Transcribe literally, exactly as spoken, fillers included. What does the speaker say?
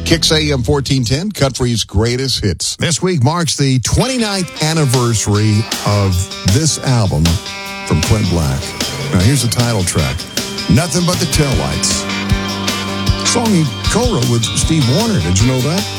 Kicks A M fourteen ten, Country's Greatest Hits. This week marks the twenty-ninth anniversary of this album from Clint Black. Now, here's the title track, Nothing But the Taillights. Song he co-wrote with Steve Wariner. Did you know that?